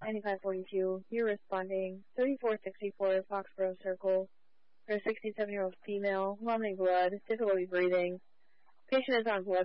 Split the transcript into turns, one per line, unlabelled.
9542, you're responding 3464 Foxborough Circle for a 67-year-old female, vomiting blood, difficulty breathing. Patient is on blood